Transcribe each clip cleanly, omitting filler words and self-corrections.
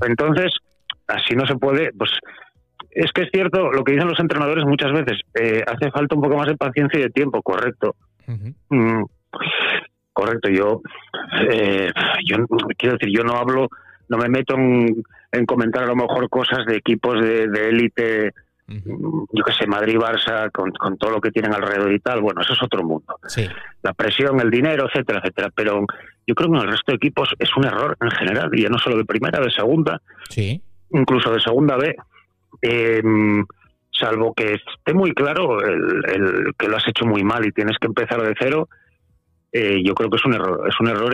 entonces, así no se puede, pues es que es cierto lo que dicen los entrenadores muchas veces, hace falta un poco más de paciencia y de tiempo, correcto. Correcto, yo quiero decir, yo no hablo, no me meto en comentar a lo mejor cosas de equipos de élite, yo qué sé, Madrid, Barça, con todo lo que tienen alrededor y tal, bueno, eso es otro mundo. Sí. La presión, el dinero, etcétera, etcétera, pero yo creo que en el resto de equipos es un error en general, y ya no solo de primera, de segunda, sí, incluso de segunda B, salvo que esté muy claro el que lo has hecho muy mal y tienes que empezar de cero. Yo creo que es un error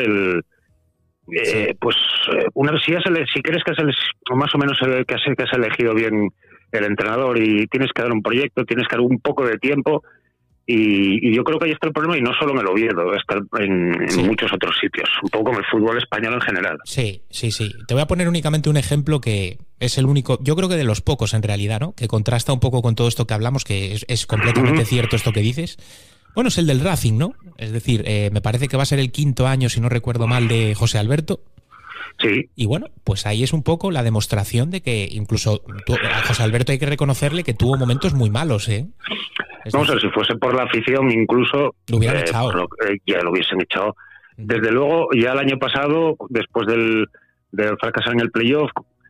si crees que más o menos que has elegido bien el entrenador y tienes que dar un proyecto, tienes que dar un poco de tiempo, y yo creo que ahí está el problema, y no solo en el Oviedo, está en muchos otros sitios, un poco como el fútbol español en general. Sí. Te voy a poner únicamente un ejemplo que es el único, yo creo que de los pocos en realidad, ¿no? Que contrasta un poco con todo esto que hablamos, que es completamente cierto esto que dices. Bueno, es el del Racing, ¿no? Es decir, me parece que va a ser el 5º año, si no recuerdo mal, de José Alberto. Sí. Y bueno, pues ahí es un poco la demostración de que incluso a José Alberto hay que reconocerle que tuvo momentos muy malos, ¿eh? Vamos a ver, si fuese por la afición, incluso lo hubieran echado. Ya lo hubiesen echado. Desde luego, ya el año pasado, después del fracasar en el playoff,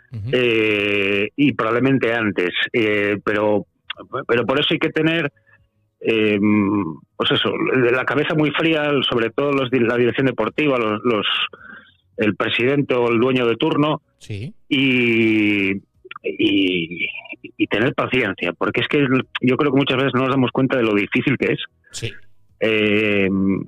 y probablemente antes, pero por eso hay que tener pues eso, la cabeza muy fría, sobre todo la dirección deportiva, el presidente o el dueño de turno, sí, y tener paciencia, porque es que yo creo que muchas veces no nos damos cuenta de lo difícil que es, sí, de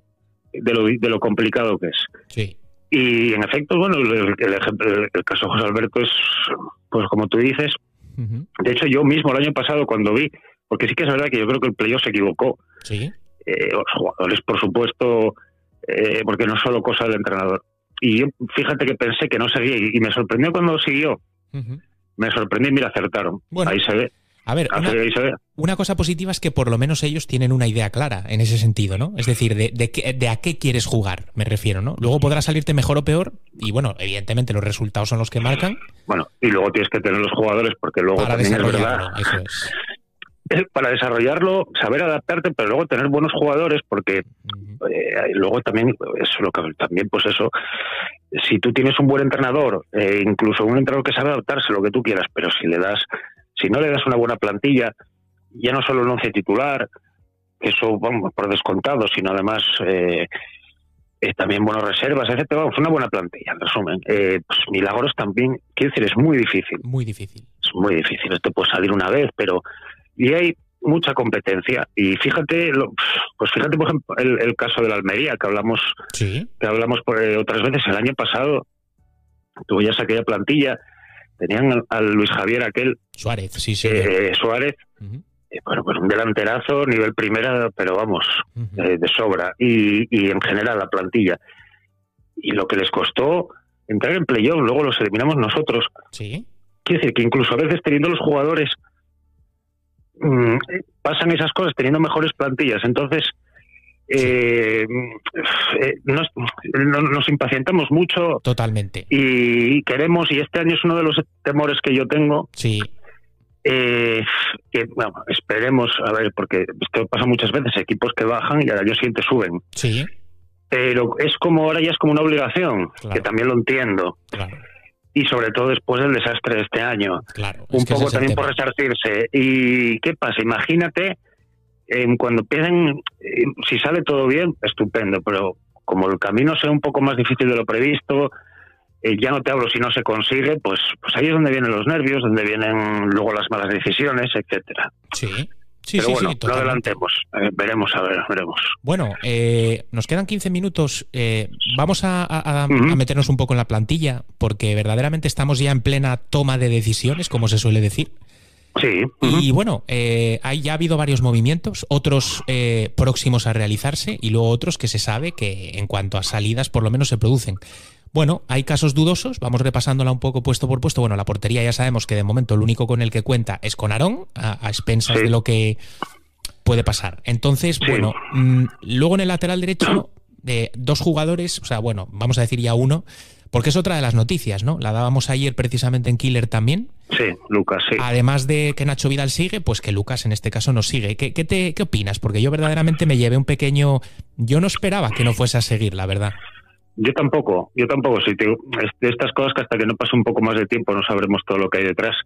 lo complicado que es. Sí. Y en efecto, bueno, el caso de José Alberto es, pues como tú dices, de hecho yo mismo el año pasado cuando vi, porque sí que es verdad que yo creo que el playoff se equivocó. Sí. Los jugadores, por supuesto, porque no es solo cosa del entrenador. Y yo, fíjate que pensé que no seguía, y me sorprendió cuando siguió. Me sorprendió y mira, acertaron. Bueno, ahí se ve. A ver, una cosa positiva es que por lo menos ellos tienen una idea clara en ese sentido, ¿no? Es decir, de a qué quieres jugar, me refiero, ¿no? Luego podrá salirte mejor o peor, y bueno, evidentemente los resultados son los que marcan. Bueno, y luego tienes que tener los jugadores, porque luego para también desarrollarlo, es verdad. eso es. Para desarrollarlo, saber adaptarte, pero luego tener buenos jugadores, porque luego también, eso lo que también, pues eso, si tú tienes un buen entrenador, incluso un entrenador que sabe adaptarse, lo que tú quieras, pero si no le das una buena plantilla, ya no solo el 11 titular, que eso vamos por descontado, sino además también buenas reservas, etcétera, vamos, una buena plantilla, en resumen. Pues milagros también, quiero decir, es muy difícil. Muy difícil. Es muy difícil, esto puede salir una vez, pero y hay mucha competencia, y fíjate por ejemplo el caso de la Almería que hablamos otras veces. El año pasado tú veías aquella plantilla, tenían al Luis Javier aquel Suárez, Suárez, bueno, pues un delanterazo nivel primera, pero vamos, de sobra, y en general la plantilla, y lo que les costó entrar en playoff, luego los eliminamos nosotros. Sí. Quiere decir que incluso a veces teniendo los jugadores pasan esas cosas, teniendo mejores plantillas. Entonces nos impacientamos mucho. Totalmente. Y queremos, y este año es uno de los temores que yo tengo. Sí. Que bueno, esperemos, a ver, porque esto pasa muchas veces, equipos que bajan y al año siguiente suben. Sí. Pero es como ahora ya es como una obligación, claro, que también lo entiendo. Claro. Y sobre todo después del desastre de este año. Claro, un poco también por resarcirse. ¿Y qué pasa? Imagínate, cuando empiecen, si sale todo bien, estupendo, pero como el camino sea un poco más difícil de lo previsto, ya no te hablo si no se consigue, pues ahí es donde vienen los nervios, donde vienen luego las malas decisiones, etcétera. Sí. Pero bueno, no adelantemos, veremos. Bueno, nos quedan 15 minutos. Vamos a meternos un poco en la plantilla, porque verdaderamente estamos ya en plena toma de decisiones, como se suele decir. Sí. Y bueno, ya ha habido varios movimientos, otros próximos a realizarse y luego otros que se sabe que en cuanto a salidas por lo menos se producen. Bueno, hay casos dudosos, vamos repasándola un poco puesto por puesto. Bueno, la portería ya sabemos que de momento el único con el que cuenta es con Aarón, a expensas de lo que puede pasar. Entonces, bueno, luego en el lateral derecho, dos jugadores, o sea, bueno, vamos a decir ya uno, Porque es otra de las noticias, ¿no? La dábamos ayer precisamente en Killer también. Sí, Lucas, sí. Además de que Nacho Vidal sigue, pues que Lucas en este caso no sigue. ¿Qué opinas? Porque yo verdaderamente me llevé un pequeño... Yo no esperaba que no fuese a seguir, la verdad. Yo tampoco. Sí, de estas cosas que hasta que no pase un poco más de tiempo no sabremos todo lo que hay detrás,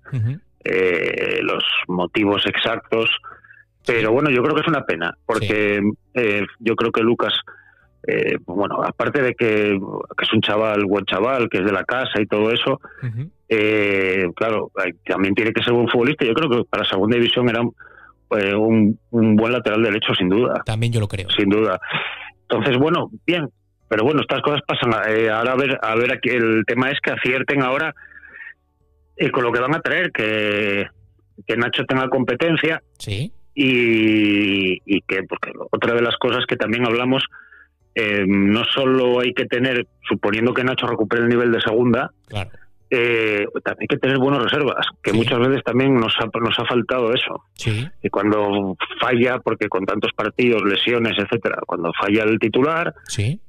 los motivos exactos. Pero bueno, yo creo que es una pena, porque yo creo que Lucas, bueno, aparte de que es un buen chaval, que es de la casa y todo eso, claro, también tiene que ser buen futbolista. Yo creo que para segunda división era un buen lateral derecho, sin duda. También yo lo creo. Sin duda. Entonces, bueno, bien. Pero bueno, estas cosas pasan. Ahora a ver aquí el tema es que acierten ahora con lo que van a traer, que Nacho tenga competencia. Sí. Y que, porque otra de las cosas que también hablamos, no solo hay que tener, suponiendo que Nacho recupere el nivel de segunda, claro, también hay que tener buenas reservas, que muchas veces también nos ha faltado eso. Sí. Y cuando falla, porque con tantos partidos, lesiones, etcétera, cuando falla el titular, sí,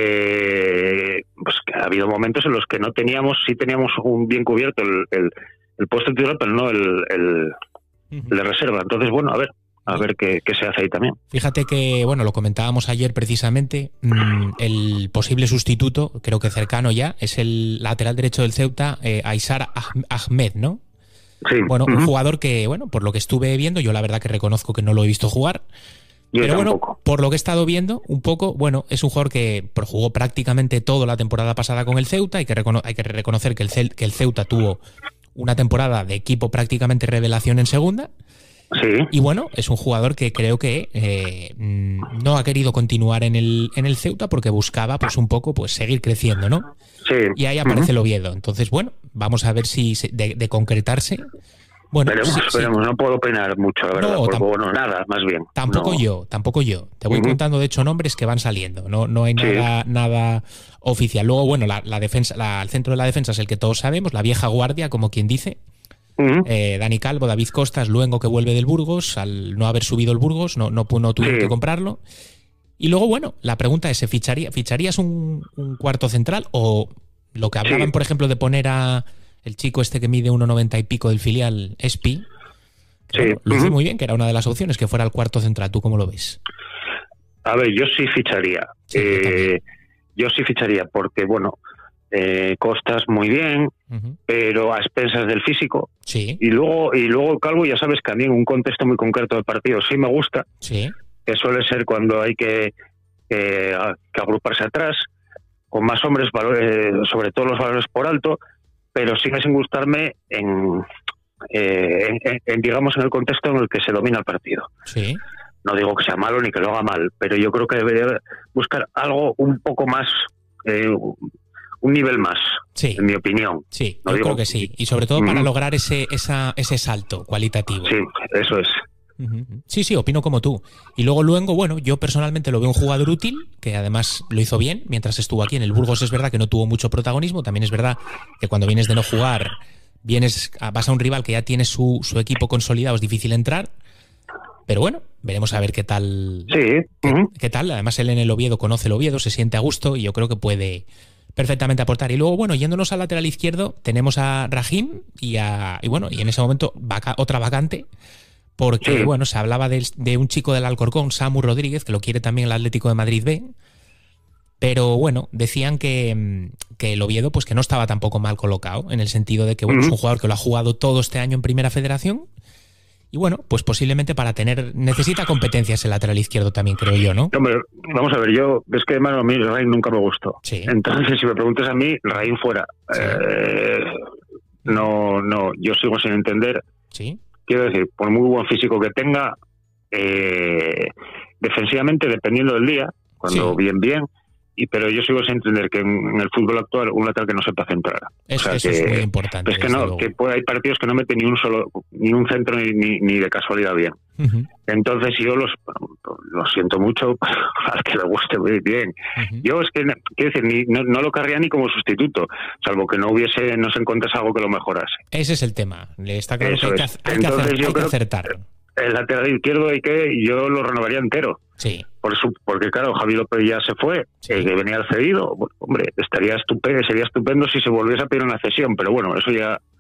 pues que ha habido momentos en los que sí teníamos un bien cubierto el puesto titular, pero no el de reserva. Entonces, bueno, a ver qué se hace ahí también. Fíjate que, bueno, lo comentábamos ayer precisamente, el posible sustituto, creo que cercano ya, es el lateral derecho del Ceuta, Aysar Ahmed, ¿no? Sí. Bueno, un jugador que, bueno, por lo que estuve viendo, yo la verdad que reconozco que no lo he visto jugar, pero tampoco. bueno, por lo que he estado viendo un poco, bueno, es un jugador que jugó prácticamente toda la temporada pasada con el Ceuta. Hay que reconocer que el Ceuta tuvo una temporada de equipo prácticamente revelación en segunda. Sí. Y bueno, es un jugador que creo que no ha querido continuar en el Ceuta porque buscaba pues un poco pues seguir creciendo, ¿no? Sí. Y ahí aparece el Oviedo. Entonces, bueno, vamos a ver si de concretarse. Bueno, veremos. No puedo opinar mucho, la verdad. No, bueno, nada, más bien. Tampoco yo. Te voy contando, de hecho, nombres que van saliendo. No hay nada oficial. Luego, bueno, la defensa, el centro de la defensa es el que todos sabemos, la vieja guardia, como quien dice. Dani Calvo, David Costas, Luengo, que vuelve del Burgos, al no haber subido el Burgos, no tuvieron que comprarlo. Y luego, bueno, la pregunta es, ¿ficharías un cuarto central o lo que hablaban, por ejemplo, de poner a el chico este que mide 1,90 y pico del filial, Espi? Bueno, lo hizo muy bien, que era una de las opciones, que fuera el cuarto central. ¿Tú cómo lo ves? A ver, yo sí ficharía. Yo sí ficharía porque, bueno, Costas muy bien, pero a expensas del físico. Sí. Y luego Calvo, ya sabes que a mí en un contexto muy concreto del partido sí me gusta, sí, que suele ser cuando hay que agruparse atrás, con más hombres, sobre todo los valores por alto, pero sigue sin gustarme en digamos, en el contexto en el que se domina el partido. Sí. No digo que sea malo ni que lo haga mal, pero yo creo que debería buscar algo un poco más, un nivel más, en mi opinión. Sí, yo creo que sí. Y sobre todo para lograr ese salto cualitativo. Sí, eso es. Sí, opino como tú. Y luego, bueno, yo personalmente lo veo un jugador útil, que además lo hizo bien mientras estuvo aquí. En el Burgos es verdad que no tuvo mucho protagonismo. También es verdad que cuando vienes de no jugar, vas a un rival que ya tiene su equipo consolidado, es difícil entrar. Pero bueno, veremos a ver qué tal. Sí. Qué tal. Además, él en el Oviedo conoce el Oviedo, se siente a gusto y yo creo que puede perfectamente aportar. Y luego, bueno, yéndonos al lateral izquierdo, tenemos a Rahim y en ese momento otra vacante. Porque, bueno, se hablaba de un chico del Alcorcón, Samu Rodríguez, que lo quiere también el Atlético de Madrid B. Pero, bueno, decían que el Oviedo, pues que no estaba tampoco mal colocado, en el sentido de que, bueno, es un jugador que lo ha jugado todo este año en Primera Federación. Y, bueno, pues posiblemente necesita competencias el lateral izquierdo también, creo yo, ¿no? Hombre, vamos a ver, es que, hermano, a mí Rahim nunca me gustó. Sí. Entonces, si me preguntas a mí, Rahim fuera. Sí. No, yo sigo sin entender. Sí. Quiero decir, por muy buen físico que tenga, defensivamente, dependiendo del día, cuando bien, pero yo sigo sin entender que en el fútbol actual un lateral que no sepa centrar. Eso es muy importante. Es que no, que hay partidos que no meten ni un centro ni de casualidad bien. Entonces yo lo siento mucho al que le guste muy bien. Yo es que, quiero decir, no lo querría ni como sustituto, salvo que no se encontrase algo que lo mejorase. Ese es el tema. Está claro que hay que Yo creo acertar. El lateral izquierdo yo lo renovaría entero. Sí. Porque claro, Javi López ya se fue, que venía al cedido. Bueno, hombre, sería estupendo si se volviese a pedir una cesión, pero bueno, eso ya